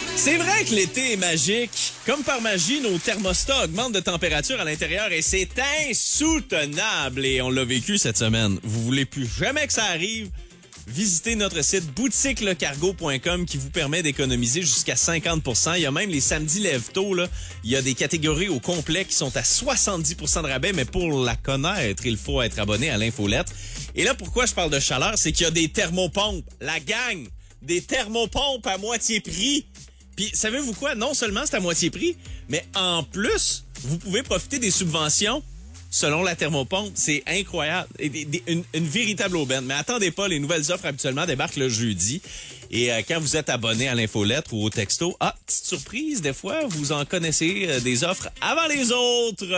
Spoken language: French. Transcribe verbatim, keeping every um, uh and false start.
C'est vrai que l'été est magique. Comme par magie, nos thermostats augmentent de température à l'intérieur et c'est insoutenable. Et on l'a vécu cette semaine. Vous voulez plus jamais que ça arrive? Visitez notre site boutique le cargo point com qui vous permet d'économiser jusqu'à cinquante pour cent. Il y a même les samedis lève-tôt, là. Il y a des catégories au complet qui sont à soixante-dix pour cent de rabais, mais pour la connaître, il faut être abonné à l'infolettre. Et là, pourquoi je parle de chaleur? C'est qu'il y a des thermopompes. La gang! Des thermopompes à moitié prix. Puis, savez-vous quoi? Non seulement c'est à moitié prix, mais en plus, vous pouvez profiter des subventions selon la thermopompe. C'est incroyable. Et des, des, une, une véritable aubaine. Mais attendez pas, les nouvelles offres habituellement débarquent le jeudi. Et euh, quand vous êtes abonné à l'infolettre ou au texto, ah, petite surprise, des fois, vous en connaissez euh, des offres avant les autres.